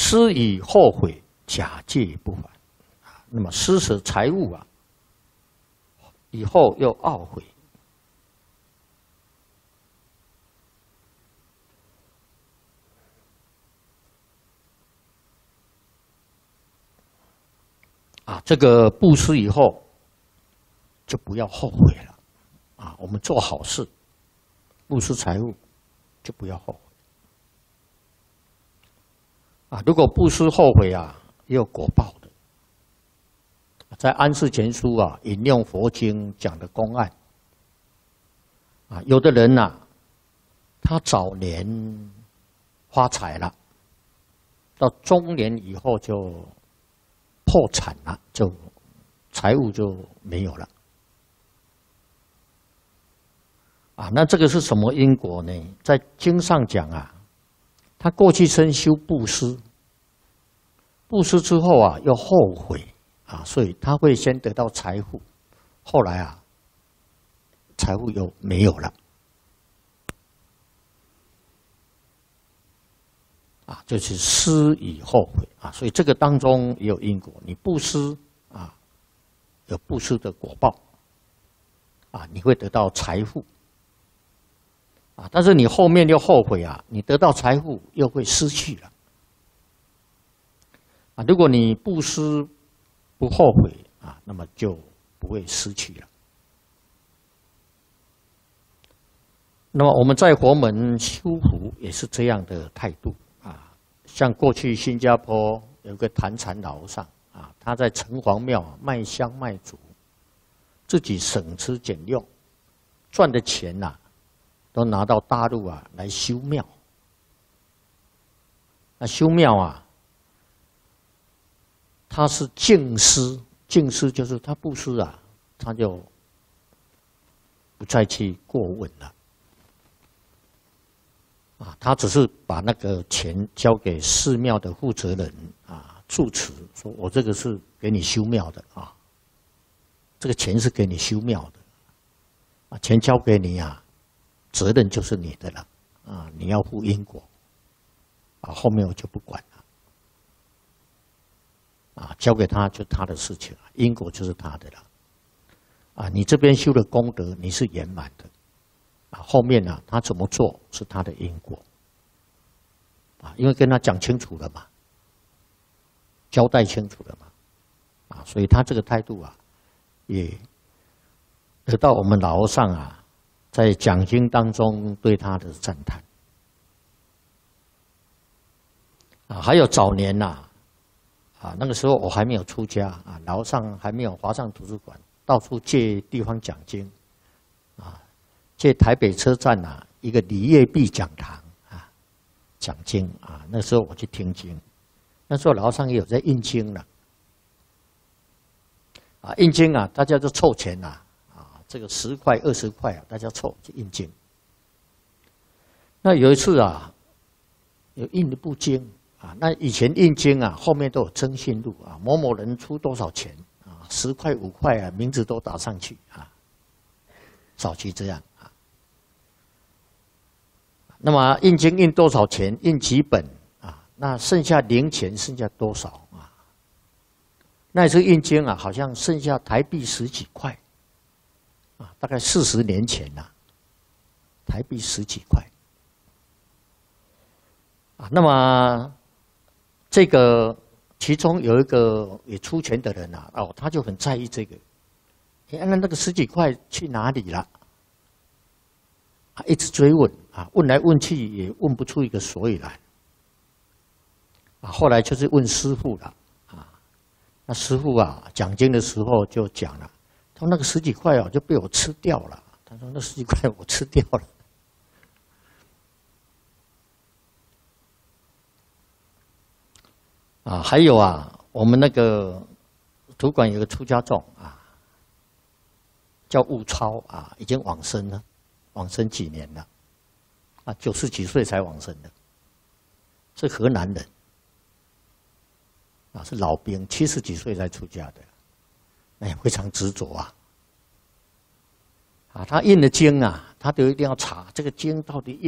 失以后悔，假借不还。那么施舍财物啊，以后又懊悔。这个布施以后，就不要后悔了。我们做好事，布施财物，就不要后悔。如果布施后悔也有果报的。在《安世全书》引用佛经讲的公案。有的人他早年发财了，到中年以后就破产了，就财物就没有了。那这个是什么因果呢？在经上讲他过去生修布施，布施之后又后悔所以他会先得到财富，后来财富又没有了。就是施以后悔所以这个当中也有因果。你布施有布施的果报你会得到财富但是你后面又后悔你得到财富又会失去了如果你布施不后悔那么就不会失去了。那么我们在佛门修福也是这样的态度像过去新加坡有个坛禅老和尚他在城隍庙卖香卖竹，自己省吃俭用，赚的钱都拿到大陆来修庙。修庙他是净施，净施就是他布施他就不再去过问了。他只是把那个钱交给寺庙的负责人住持，说我这个是给你修庙的这个钱是给你修庙的钱交给你责任就是你的了你要负因果后面我就不管了交给他就他的事情因果就是他的了你这边修的功德你是圆满的后面他怎么做是他的因果因为跟他讲清楚了嘛，交代清楚了嘛所以他这个态度也得到我们老和尚在讲经当中对他的赞叹还有早年那个时候我还没有出家老和尚还没有华上图书馆，到处借地方讲经借台北车站一个李业碧讲堂讲经那时候我去听经，那时候老和尚也有在印经了印经大家就凑钱这个10块20块大家凑去印经。那有一次有印一部经那以前印经后面都有征信录某某人出多少钱10块5块名字都打上去早期这样那么印经印多少钱，印几本那剩下零钱剩下多少那次印经好像剩下台币10几块大概40年前台币10几块那么这个其中有一个也出钱的人他就很在意这个那个10几块去哪里了一直追问问来问去也问不出一个所以然后来就是问师父了那师父讲经的时候就讲了，他说那个10几块就被我吃掉了，他说那10几块我吃掉了还有我们那个图馆有个出家众叫悟超已经往生了，往生几年了90几岁才往生的，是河南人是老兵，70几岁才出家的，非常执着他印的经他都一定要查这个经到底印